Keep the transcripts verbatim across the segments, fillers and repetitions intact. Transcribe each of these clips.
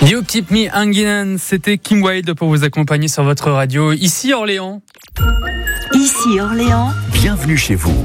You Keep Me Hanging, c'était Kim Wilde pour vous accompagner sur votre radio. Ici Orléans. Ici Orléans. Bienvenue chez vous.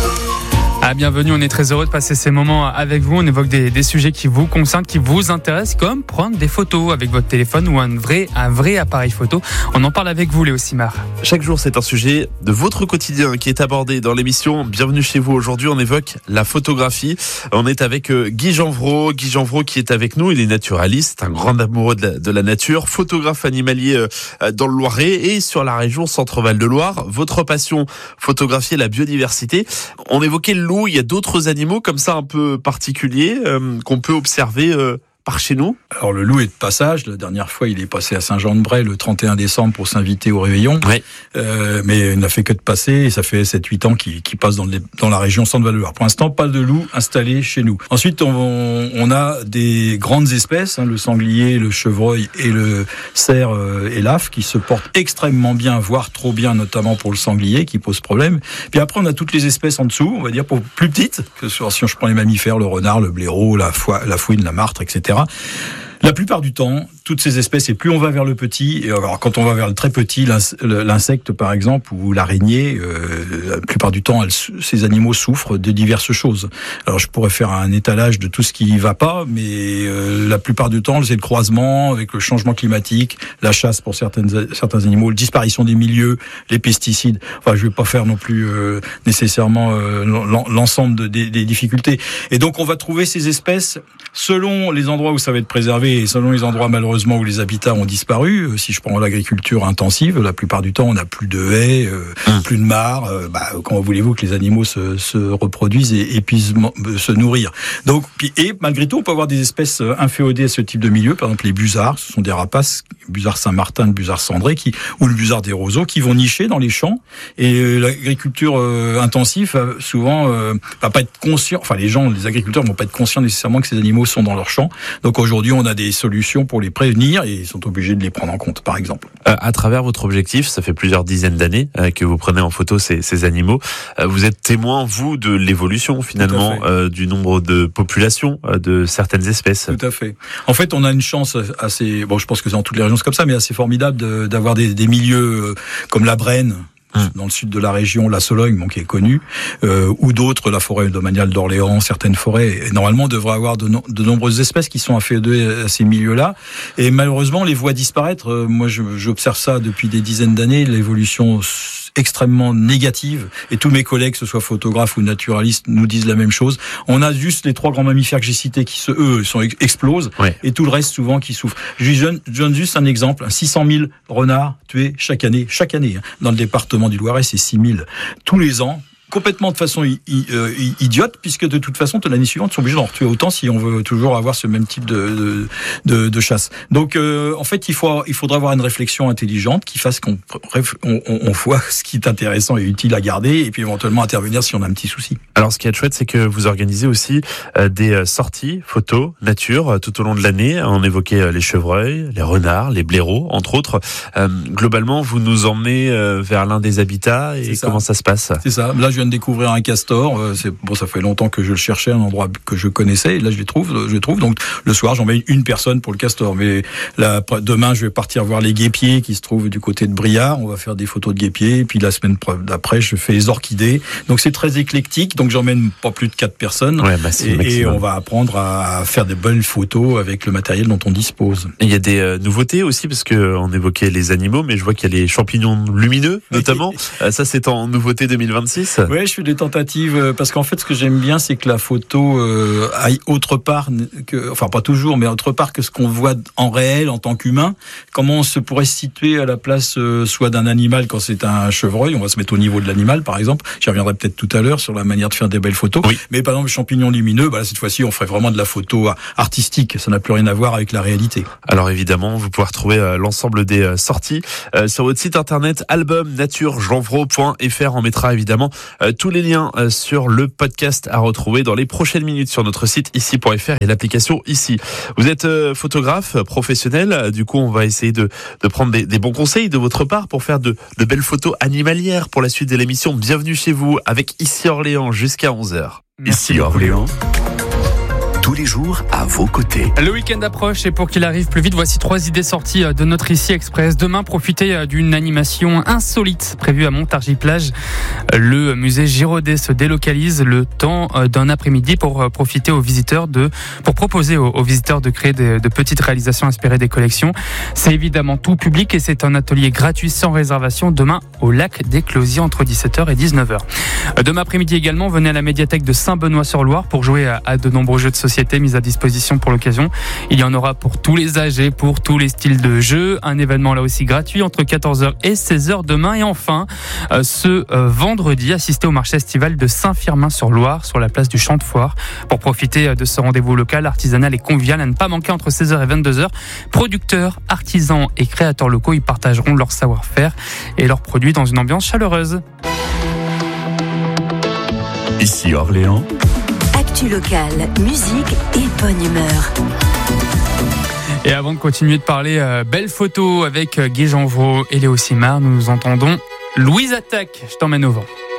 Ah, bienvenue, on est très heureux de passer ces moments avec vous. On évoque des, des sujets qui vous concernent, qui vous intéressent, comme prendre des photos avec votre téléphone ou un vrai, un vrai appareil photo. On en parle avec vous, Léo Simard. Chaque jour, c'est un sujet de votre quotidien qui est abordé dans l'émission. Bienvenue chez vous. Aujourd'hui, on évoque la photographie. On est avec Guy Genvreau. Guy Genvreau qui est avec nous. Il est naturaliste, un grand amoureux de la, de la nature, photographe animalier dans le Loiret et sur la région Centre-Val de Loire. Votre passion, photographier la biodiversité. On évoquait le loup. Il y a d'autres animaux comme ça un peu particuliers euh, qu'on peut observer euh, par chez nous. Alors le loup est de passage. La dernière fois, il est passé à Saint-Jean-de-Bray le trente et un décembre pour s'inviter au réveillon. Ouais. Euh, mais il n'a fait que de passer et ça fait sept huit ans qu'il, qu'il passe dans, les, dans la région Centre-Val de Loire. Pour l'instant, pas de loup installé chez nous. Ensuite, on, on a des grandes espèces, hein, le sanglier, le chevreuil et le cerf euh, et l'af qui se portent extrêmement bien, voire trop bien, notamment pour le sanglier qui pose problème. Puis après, on a toutes les espèces en dessous, on va dire pour plus petites, que ce soit si je prends les mammifères, le renard, le blaireau, la, foi, la fouine, la martre, et cetera. La plupart du temps, toutes ces espèces, et plus on va vers le petit, et alors quand on va vers le très petit, l'insecte par exemple, ou l'araignée, euh, la plupart du temps, elle, ces animaux souffrent de diverses choses. Alors je pourrais faire un étalage de tout ce qui va pas, mais euh, la plupart du temps, c'est le croisement avec le changement climatique, la chasse pour certaines, certains animaux, la disparition des milieux, les pesticides. Enfin, je vais pas faire non plus euh, nécessairement euh, l'ensemble de, des, des difficultés. Et donc on va trouver ces espèces selon les endroits où ça va être préservé et selon les endroits malheureusement où les habitats ont disparu. Si je prends l'agriculture intensive, la plupart du temps on n'a plus de haies, euh, mmh. plus de mares. Euh, bah, comment voulez-vous que les animaux se, se reproduisent et, et puissent se nourrir? Donc, et malgré tout, on peut avoir des espèces inféodées à ce type de milieu. Par exemple, les busards, ce sont des rapaces, le busard Saint-Martin, le busard cendré, qui, ou le busard des roseaux, qui vont nicher dans les champs. Et l'agriculture euh, intensive, souvent, euh, va pas être conscient. Enfin, les gens, les agriculteurs, vont pas être conscients nécessairement que ces animaux sont dans leurs champs. Donc aujourd'hui, on a des solutions pour les prévenir et ils sont obligés de les prendre en compte, par exemple. Euh, à travers votre objectif, ça fait plusieurs dizaines d'années euh, que vous prenez en photo ces, ces animaux. Euh, vous êtes témoin, vous, de l'évolution finalement euh, du nombre de populations euh, de certaines espèces. Tout à fait. En fait, on a une chance assez, bon, je pense que c'est dans toutes les régions c'est comme ça, mais assez formidable de, d'avoir des, des milieux comme la Brenne. Dans le sud de la région, la Sologne, bon, qui est connue, euh, ou d'autres, la forêt domaniale d'Orléans, certaines forêts. Et normalement, on devrait avoir de, no- de nombreuses espèces qui sont afféodées à ces milieux-là. Et malheureusement, on les voit disparaître. Euh, moi, je, j'observe ça depuis des dizaines d'années, l'évolution extrêmement négative. Et tous mes collègues, que ce soit photographes ou naturalistes, nous disent la même chose. On a juste les trois grands mammifères que j'ai cités qui, se, eux, sont, explosent. Ouais. Et tout le reste, souvent, qui souffre. Je donne juste un exemple. six cent mille renards tués chaque année, chaque année, hein, dans le département du Loiret, c'est six mille. Tous les ans, complètement de façon i- i- euh, idiote, puisque de toute façon, l'année suivante, ils sont obligés d'en tuer autant si on veut toujours avoir ce même type de, de, de, de chasse. Donc, euh, en fait, il, faut, il faudra avoir une réflexion intelligente qui fasse qu'on on, on voit ce qui est intéressant et utile à garder, et puis éventuellement intervenir si on a un petit souci. Alors, ce qui est chouette, c'est que vous organisez aussi euh, des sorties photos nature euh, tout au long de l'année. On évoquait euh, les chevreuils, les renards, les blaireaux, entre autres. Euh, globalement, vous nous emmenez euh, vers l'un des habitats et ça. Comment ça se passe? C'est ça. Là, je viens de découvrir un castor. C'est bon, ça fait longtemps que je le cherchais, un endroit que je connaissais. Et là, je le trouve. Je le trouve. Donc, le soir, j'emmène une personne pour le castor. Mais là, demain, je vais partir voir les guépiers qui se trouvent du côté de Briard. On va faire des photos de guépiers. Et puis la semaine d'après, je fais les orchidées. Donc, c'est très éclectique. Donc, j'emmène pas plus de quatre personnes. Ouais, bah, et, et on va apprendre à faire des bonnes photos avec le matériel dont on dispose. Et il y a des euh, nouveautés aussi, parce que on évoquait les animaux, mais je vois qu'il y a les champignons lumineux, notamment. euh, ça, c'est en nouveauté deux mille vingt-six. Ouais, je fais des tentatives parce qu'en fait, ce que j'aime bien, c'est que la photo euh, aille autre part que, enfin pas toujours, mais autre part que ce qu'on voit en réel en tant qu'humain. Comment on se pourrait se situer à la place euh, soit d'un animal quand c'est un chevreuil, on va se mettre au niveau de l'animal, par exemple. J'y reviendrai peut-être tout à l'heure sur la manière de faire des belles photos. Oui. Mais par exemple, les champignons lumineux, bah là, cette fois-ci, on ferait vraiment de la photo artistique. Ça n'a plus rien à voir avec la réalité. Alors évidemment, vous pouvez retrouver euh, l'ensemble des euh, sorties euh, sur votre site internet album nature genvreau point f r. On mettra évidemment euh, tous les liens euh, sur le podcast à retrouver dans les prochaines minutes sur notre site ici point f r et l'application ici. Vous êtes euh, photographe professionnel, du coup on va essayer de, de prendre des, des bons conseils de votre part pour faire de, de belles photos animalières pour la suite de l'émission. Bienvenue chez vous avec Ici Orléans jusqu'à onze heures. Merci Ici Orléans. tous les jours à vos côtés. Le week-end approche et pour qu'il arrive plus vite, voici trois idées sorties de notre Ici Express. Demain, profitez d'une animation insolite prévue à Montargis-Plage. Le musée Giraudet se délocalise le temps d'un après-midi pour profiter aux visiteurs de, pour proposer aux, aux visiteurs de créer de, de petites réalisations inspirées des collections. C'est évidemment tout public et c'est un atelier gratuit sans réservation demain au lac des Closiers entre dix-sept heures et dix-neuf heures. Demain après-midi également, venez à la médiathèque de Saint-Benoît-sur-Loire pour jouer à, à de nombreux jeux de société mis à disposition pour l'occasion. Il y en aura pour tous les âges et pour tous les styles de jeux. Un événement là aussi gratuit entre quatorze heures et seize heures demain. Et enfin, euh, ce euh, vendredi, assistez au marché estival de Saint-Firmin-sur-Loire sur la place du Champ de Foire. Pour profiter euh, de ce rendez-vous local, artisanal et convivial à ne pas manquer entre seize heures et vingt-deux heures. Producteurs, artisans et créateurs locaux y partageront leur savoir-faire et leurs produits dans une ambiance chaleureuse. Ici Orléans. Actu locale, musique et bonne humeur. Et avant de continuer de parler euh, belles photos avec euh, Guy Janvreau et Léo Simard, nous entendons Louise Attaque. Je t'emmène au vent.